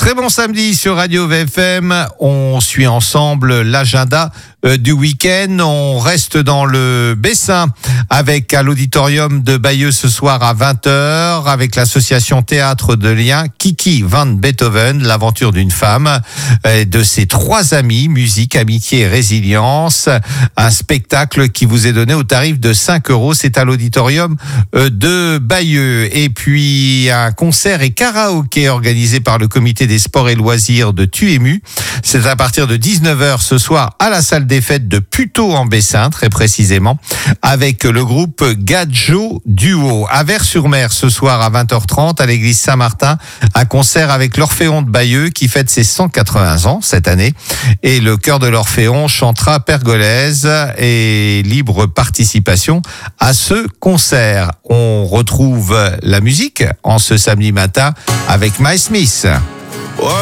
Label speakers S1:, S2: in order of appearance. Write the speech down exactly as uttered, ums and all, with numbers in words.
S1: Très bon samedi sur Radio V F M. On suit ensemble l'agenda euh, du week-end. On reste dans le Bessin avec à l'auditorium de Bayeux ce soir à vingt heures avec l'association Théâtre de Liens Kiki van Beethoven, l'aventure d'une femme, euh, de ses trois amis, musique, amitié et résilience. Un spectacle qui vous est donné au tarif de cinq euros. C'est à l'auditorium euh, de Bayeux. Et puis un concert et karaoké organisé par le comité des sports et loisirs de Tuému. C'est à partir de dix-neuf heures ce soir à la salle des fêtes de Puteaux en Bessin, très précisément, avec le groupe Gadjo Duo. À Vers-sur-Mer ce soir à vingt heures trente à l'église Saint-Martin, un concert avec l'Orphéon de Bayeux qui fête ses cent quatre-vingts ans cette année. Et le chœur de l'Orphéon chantera Pergolèse et libre participation à ce concert. On retrouve la musique en ce samedi matin avec My Smith.